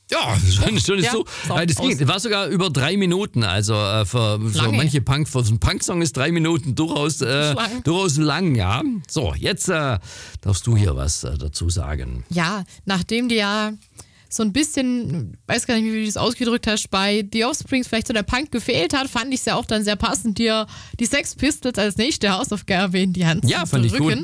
Ja, schon ist Ja, so. so, Das ging. Das war sogar über 3 Minuten. Also für manche für so einen Punksong ist 3 Minuten durchaus lang, ja. So, jetzt darfst du hier was dazu sagen. Ja, nachdem die ja so ein bisschen, weiß gar nicht, wie du das ausgedrückt hast, bei The Offspring vielleicht so der Punk gefehlt hat, fand ich es ja auch dann sehr passend, dir die Sex Pistols als nächste Hausaufgabe in die Hand zu drücken. Ja, fand ich gut.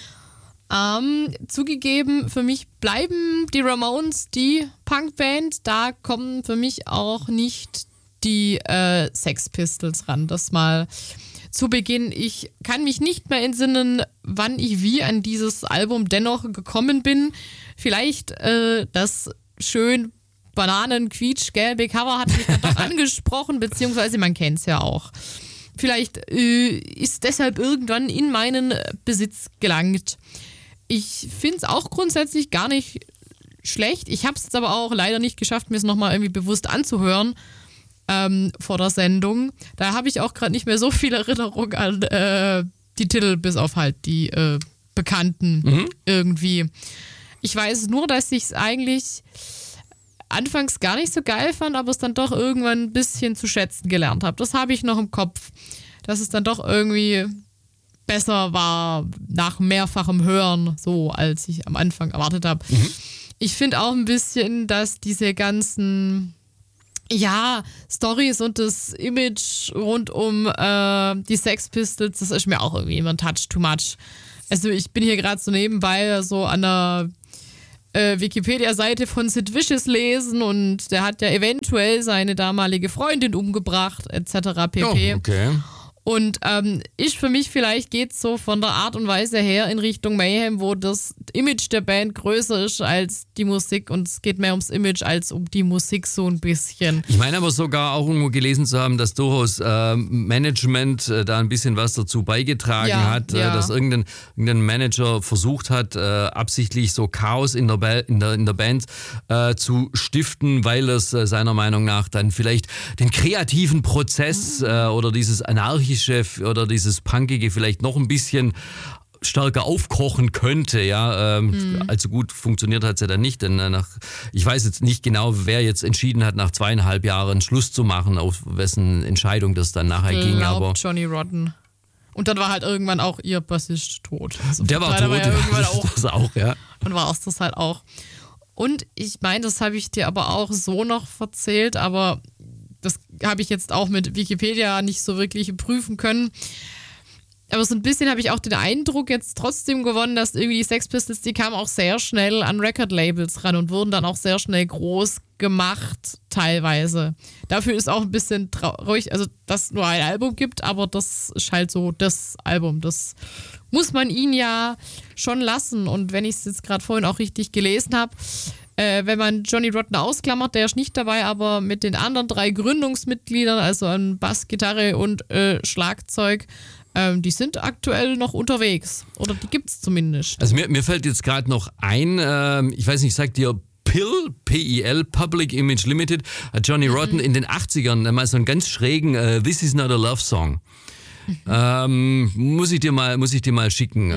Zugegeben, für mich bleiben die Ramones die Punkband. Da kommen für mich auch nicht die Sex Pistols ran. Das mal zu Beginn. Ich kann mich nicht mehr entsinnen, wann ich wie an dieses Album dennoch gekommen bin. Vielleicht das schön Bananen-quietsch-gelbe Cover hat mich dann doch angesprochen, beziehungsweise man kennt es ja auch. Vielleicht ist deshalb irgendwann in meinen Besitz gelangt. Ich finde es auch grundsätzlich gar nicht schlecht. Ich habe es jetzt aber auch leider nicht geschafft, mir es nochmal irgendwie bewusst anzuhören vor der Sendung. Da habe ich auch gerade nicht mehr so viel Erinnerung an die Titel, bis auf halt die bekannten irgendwie. Ich weiß nur, dass ich es eigentlich anfangs gar nicht so geil fand, aber es dann doch irgendwann ein bisschen zu schätzen gelernt habe. Das habe ich noch im Kopf, dass es dann doch irgendwie besser war nach mehrfachem Hören, so als ich am Anfang erwartet habe. Ich finde auch ein bisschen, dass diese ganzen Storys und das Image rund um die Sex Pistols, das ist mir auch irgendwie immer ein Touch too much. Also ich bin hier gerade so nebenbei so an der Wikipedia-Seite von Sid Vicious lesen und der hat ja eventuell seine damalige Freundin umgebracht, etc. pp. Oh, okay. Und für mich vielleicht geht es so von der Art und Weise her in Richtung Mayhem, wo das Image der Band größer ist als die Musik und es geht mehr ums Image als um die Musik so ein bisschen. Ich meine aber sogar auch irgendwo gelesen zu haben, dass durchaus Management da ein bisschen was dazu beigetragen hat, dass irgendein Manager versucht hat, absichtlich so Chaos in der Band zu stiften, weil es seiner Meinung nach dann vielleicht den kreativen Prozess oder dieses anarchische oder dieses Punkige vielleicht noch ein bisschen stärker aufkochen könnte, ja. Allzu gut funktioniert hat es ja dann nicht, denn ich weiß jetzt nicht genau, wer jetzt entschieden hat, nach 2,5 Jahren Schluss zu machen, auf wessen Entscheidung das dann nachher ging. Aber Johnny Rotten. Und dann war halt irgendwann auch ihr Bassist tot. Also der war tot, ja irgendwann auch. Das auch, ja. Dann war es das halt auch. Und ich meine, das habe ich dir aber auch so noch erzählt, aber das habe ich jetzt auch mit Wikipedia nicht so wirklich prüfen können. Aber so ein bisschen habe ich auch den Eindruck jetzt trotzdem gewonnen, dass irgendwie die Sex Pistols, die kamen auch sehr schnell an Record-Labels ran und wurden dann auch sehr schnell groß gemacht, teilweise. Dafür ist auch ein bisschen traurig, also dass es nur ein Album gibt, aber das ist halt so das Album. Das muss man ihnen ja schon lassen. Und wenn ich es jetzt gerade vorhin auch richtig gelesen habe, wenn man Johnny Rotten ausklammert, der ist nicht dabei, aber mit den anderen 3 Gründungsmitgliedern, also an Bass, Gitarre und Schlagzeug, die sind aktuell noch unterwegs. Oder die gibt es zumindest. Also mir fällt jetzt gerade noch ein, ich weiß nicht, sagt dir PIL, P-I-L, Public Image Limited, hat Johnny Rotten in den 80ern mal so einen ganz schrägen This Is Not a Love Song. Muss ich dir mal schicken.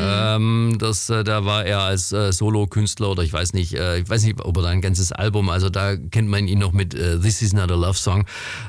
Da war er als Solo-Künstler oder ich weiß nicht, ob er da ein ganzes Album, also da kennt man ihn noch mit This Is Not a Love Song.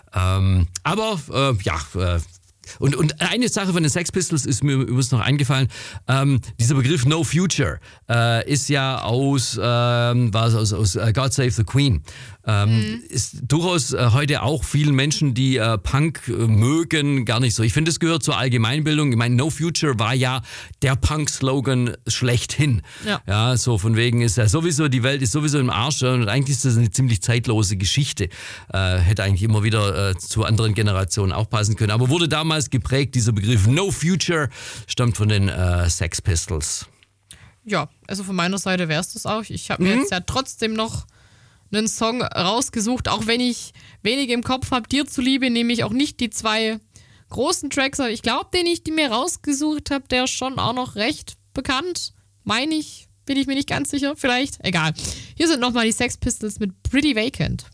Und eine Sache von den Sex Pistols ist mir übrigens noch eingefallen. Dieser Begriff No Future ist ja aus God Save the Queen. Ist durchaus heute auch vielen Menschen, die Punk mögen, gar nicht so. Ich finde, es gehört zur Allgemeinbildung. Ich meine, No Future war ja der Punk-Slogan schlechthin. Ja, so von wegen ist ja sowieso, die Welt ist sowieso im Arsch und eigentlich ist das eine ziemlich zeitlose Geschichte. Hätte eigentlich immer wieder zu anderen Generationen auch passen können. Aber wurde damals geprägt, dieser Begriff No Future stammt von den Sex Pistols. Ja, also von meiner Seite wäre es das auch. Ich habe mir jetzt ja trotzdem noch einen Song rausgesucht, auch wenn ich wenig im Kopf habe. Dir zuliebe nehme ich auch nicht die 2 großen Tracks, aber ich glaube, den ich mir rausgesucht habe, der ist schon auch noch recht bekannt. Meine ich, bin ich mir nicht ganz sicher, vielleicht. Egal. Hier sind nochmal die Sex Pistols mit Pretty Vacant.